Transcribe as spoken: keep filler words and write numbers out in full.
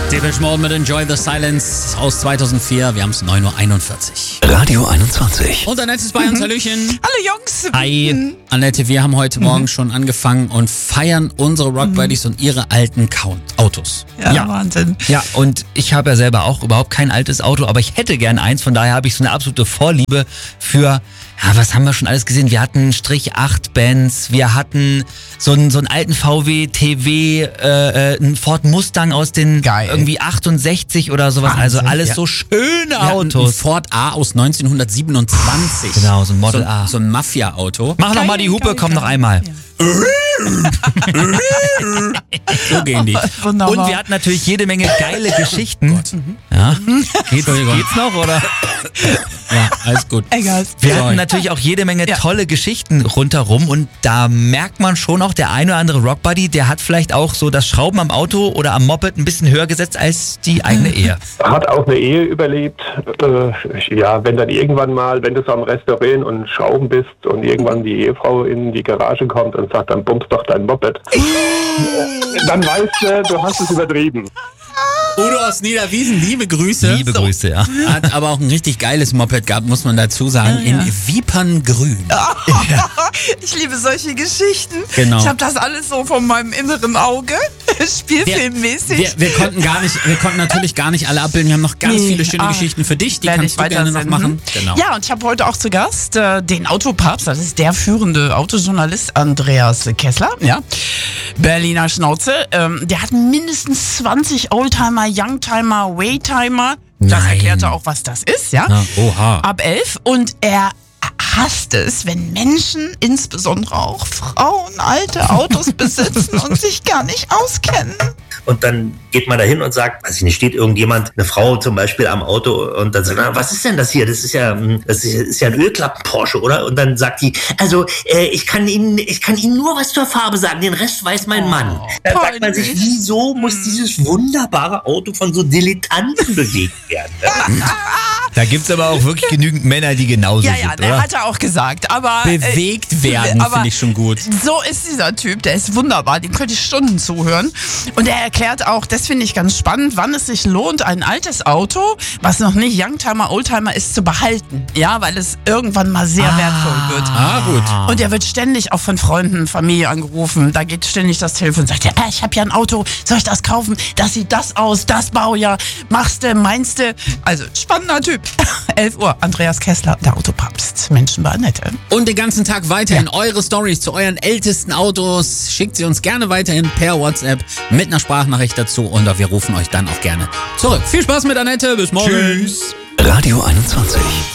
Depeche Mode mit Enjoy the Silence aus zweitausendvier. Wir haben es neun Uhr einundvierzig. Radio einundzwanzig. Und Annette ist bei uns. Hallöchen. Hallo Jungs. Hi. Annette, wir haben heute Morgen schon angefangen und feiern unsere Rock Buddies und ihre alten Count Autos. Ja, ja, Wahnsinn. Ja, und ich habe ja selber auch überhaupt kein altes Auto, aber ich hätte gern eins. Von daher habe ich so eine absolute Vorliebe für... Ja, was haben wir schon alles gesehen? Wir hatten Strich acht Benz, wir hatten so einen, so einen alten V W T W, äh, einen Ford Mustang aus den Geil. irgendwie achtundsechzig oder sowas. Wahnsinn, also alles ja. so schöne Ja, Autos. ein Ford A aus neunzehnhundertsiebenundzwanzig. Genau, so ein Model so, A. So ein Mafia-Auto. Mach noch mal die Hupe, geil, komm geil. noch einmal. So gehen die. Wunderbar. Und wir hatten natürlich jede Menge geile Geschichten. Ja. Geht's, geht's noch, oder? Ja, alles gut. Egal. Wir Sorry. hatten natürlich auch jede Menge Ja. tolle Geschichten rundherum und da merkt man schon auch, der ein oder andere Rockbuddy, der hat vielleicht auch so das Schrauben am Auto oder am Moped ein bisschen höher gesetzt als die eigene Ehe. Hat auch eine Ehe überlebt. Äh, ja, wenn dann irgendwann mal, wenn du so am Restaurieren und Schrauben bist und irgendwann die Ehefrau in die Garage kommt und sagt, dann bummst doch dein Moped. Dann weißt du, du hast es übertrieben. Udo aus Niederwiesen, liebe Grüße. Liebe Grüße, ja. Hat aber auch ein richtig geiles Moped gehabt, muss man dazu sagen, Ja, ja. in Viperngrün. Ich liebe solche Geschichten. Genau. Ich habe das alles so von meinem inneren Auge, spielfilmmäßig. Wir, wir konnten gar nicht, wir konnten natürlich gar nicht alle abbilden. Wir haben noch ganz Nee, viele schöne ah, Geschichten für dich. Die Werde kannst ich du gerne noch weitersenden. machen. Genau. Ja, und ich habe heute auch zu Gast äh, den Autopapst, das ist der führende Autojournalist Andreas Kessler, ja, Berliner Schnauze. Ähm, der hat mindestens zwanzig Oldtimer, Youngtimer, Waytimer. Das Nein. erklärte auch, was das ist, ja. Ja, oha. Ab elf. Und er hasst es, wenn Menschen, insbesondere auch Frauen, alte Autos besitzen und sich gar nicht auskennen. Und dann geht man da hin und sagt, weiß ich nicht, steht irgendjemand, eine Frau zum Beispiel am Auto und dann sagt, na, was ist denn das hier? Das ist ja, das ist, ist ja ein Ölklappen-Porsche, oder? Und dann sagt die, also äh, ich kann Ihnen, ich kann Ihnen nur was zur Farbe sagen, den Rest weiß mein Mann. Dann sagt man sich, peinlich. wieso muss dieses wunderbare Auto von so Dilettanten bewegt werden? Ne? Da gibt's aber auch wirklich genügend Männer, die genauso Ja, sind, ja, der oder? hat er auch gesagt. Aber äh, Bewegt werden, aber finde ich schon gut. So ist dieser Typ, der ist wunderbar, dem könnte ich Stunden zuhören. Und er erklärt auch, das finde ich ganz spannend, wann es sich lohnt, ein altes Auto, was noch nicht Youngtimer, Oldtimer ist, zu behalten. Ja, weil es irgendwann mal sehr wertvoll wird. Ah, gut. Und er wird ständig auch von Freunden, Familie angerufen. Da geht ständig das Telefon und sagt, ja, ich habe ja ein Auto, soll ich das kaufen? Das sieht das aus, das Baujahr, machst du, meinst du? Also, spannender Typ. elf Uhr, Andreas Kessler, der Autopapst. Menschen bei Annette. Und den ganzen Tag weiterhin eure Stories zu euren ältesten Autos. Schickt sie uns gerne weiterhin per WhatsApp mit einer Sprachnachricht dazu und wir rufen euch dann auch gerne zurück. Viel Spaß mit Annette, bis morgen. Tschüss. Radio einundzwanzig.